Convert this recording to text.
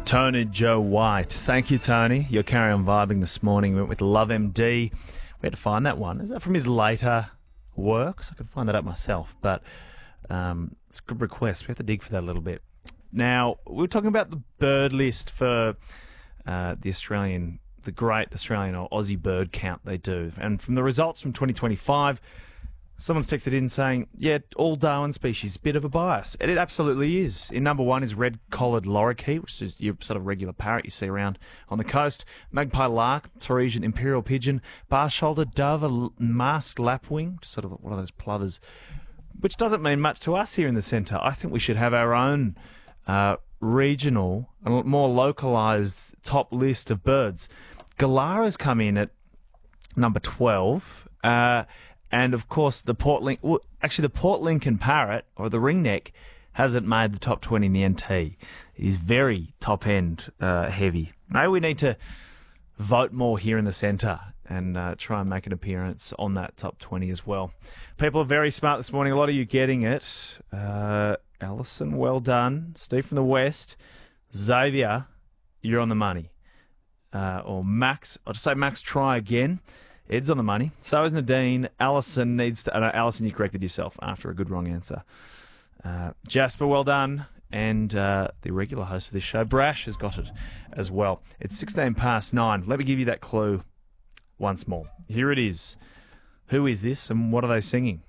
Tony Joe White. Thank you, Tony. You're Carry On Vibing this morning. We went with Love MD. We had to find that one. Is that from his later works? I could find that out myself, but it's a good request. We have to dig for that a little bit. Now, we were talking about the bird list for the great Australian or Aussie bird count they do. And from the results from 2025, someone's texted in saying, yeah, all Darwin species, bit of a bias. And it absolutely is. In number one is red-collared lorikeet, which is your sort of regular parrot you see around on the coast. Magpie lark, Torresian imperial pigeon, bar-shoulder dove, a masked lapwing, sort of one of those plovers, which doesn't mean much to us here in the centre. I think we should have our own regional, more localised top list of birds. Galara's come in at number 12, and of course the Port Lincoln parrot, or the ringneck, hasn't made the top 20 in the NT. It is very top end heavy. Maybe we need to vote more here in the centre and try and make an appearance on that top 20 as well. People are very smart this morning. A lot of you getting it. Alison, well done. Steve from the West. Xavier, you're on the money. Or Max, I'll just say Max, try again. Ed's on the money. So is Nadine. Alison needs to... Alison, you corrected yourself after a good wrong answer. Jasper, well done. And the regular host of this show, Brash, has got it as well. It's 9:16. Let me give you that clue once more. Here it is. Who is this and what are they singing?